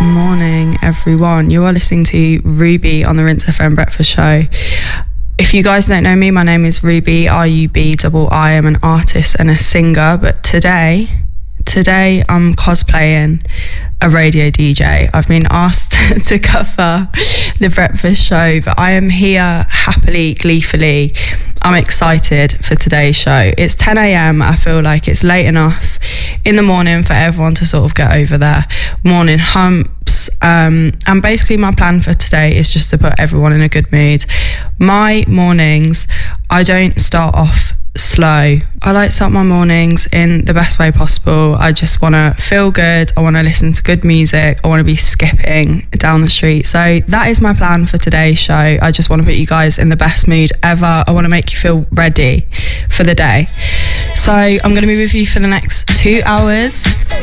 morning, everyone. You are listening to Ruby on the Rinse FM Breakfast Show. If you guys don't know me, my name is Ruby, RUBII. I'm an artist and a singer, but today I'm cosplaying a radio DJ. I've been asked to cover the breakfast show, but I am here happily, gleefully. I'm excited for today's show. It's 10 a.m. I feel like it's late enough in the morning for everyone to sort of get over their morning humps. And basically my plan for today is just to put everyone in a good mood. My mornings, I don't start off slow. I like to start my mornings in the best way possible. I just want to feel good. I want to listen to good music. I want to be skipping down the street. So that is my plan for today's show. I just want to put you guys in the best mood ever. I want to make you feel ready for the day. So I'm going to be with you for the next 2 hours.